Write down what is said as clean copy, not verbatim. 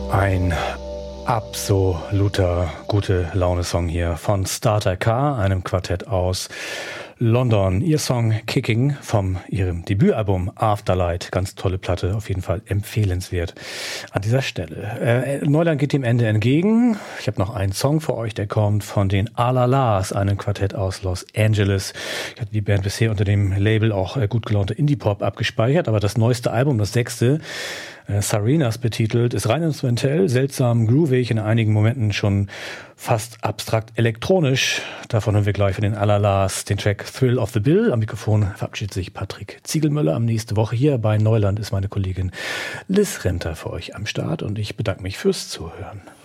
Ein absoluter Gute-Laune-Song hier von Starter Car, einem Quartett aus London. Ihr Song Kicking vom ihrem Debütalbum Afterlight. Ganz tolle Platte, auf jeden Fall empfehlenswert an dieser Stelle. Neuland geht dem Ende entgegen. Ich habe noch einen Song für euch, der kommt von den Alalas, einem Quartett aus Los Angeles. Ich hatte die Band bisher unter dem Label auch gut gelaunte Indie-Pop abgespeichert, aber das neueste Album, das 6., Serenas betitelt, ist rein instrumentell, seltsam groovig, in einigen Momenten schon fast abstrakt elektronisch. Davon hören wir gleich von den Alalas den Track Thrill of the Bill. Am Mikrofon verabschiedet sich Patrick Ziegelmöller. Am nächste Woche hier bei Neuland ist meine Kollegin Liz Renter für euch am Start und ich bedanke mich fürs Zuhören.